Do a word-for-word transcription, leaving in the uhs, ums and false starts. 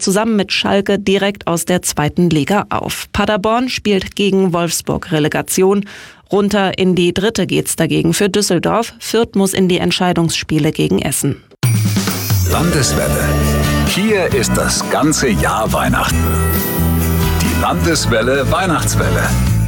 zusammen mit Schalke direkt aus der zweiten Liga auf. Paderborn spielt gegen Wolfsburg Relegation. Runter in die dritte geht's dagegen für Düsseldorf. Fürth muss in die Entscheidungsspiele gegen Essen. Landeswelle. Hier ist das ganze Jahr Weihnachten. Die Landeswelle Weihnachtswelle.